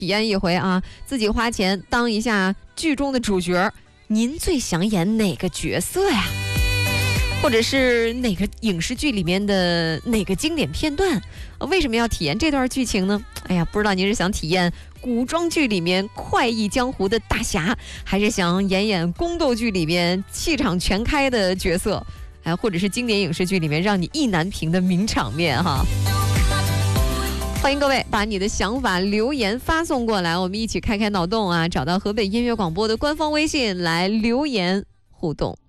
体验一回啊，自己花钱当一下剧中的主角，您最想演哪个角色呀？或者是哪个影视剧里面的哪个经典片段？为什么要体验这段剧情呢？哎呀，不知道您是想体验古装剧里面快意江湖的大侠，还是想演宫斗剧里面气场全开的角色？哎，或者是经典影视剧里面让你意难平的名场面哈？欢迎各位把你的想法留言发送过来，我们一起开开脑洞啊！找到河北音乐广播的官方微信来留言互动。